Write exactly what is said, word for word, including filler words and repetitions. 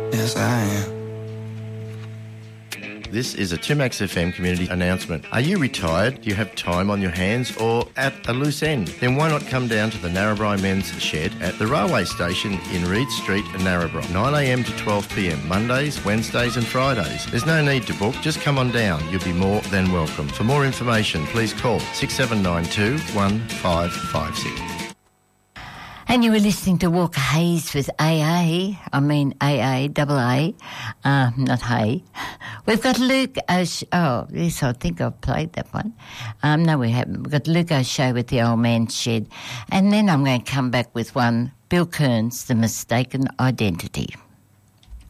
Yes, I am. This is a two Max F M community announcement. Are you retired? Do you have time on your hands or at a loose end? Then why not come down to the Narrabri Men's Shed at the railway station in Reed Street in Narrabri, nine a m to twelve p m, Mondays, Wednesdays and Fridays. There's no need to book, just come on down. You'll be more than welcome. For more information, please call six seven nine two, one five five six. And you were listening to Walker Hayes with A A, I mean A A, double A, uh, not Hay. We've got Luke O'Sh- oh, yes, I think I've played that one. Um, no, we haven't. We've got Luke O'Shea with The Old Man's Shed. And then I'm going to come back with one, Bill Kearns, The Mistaken Identity.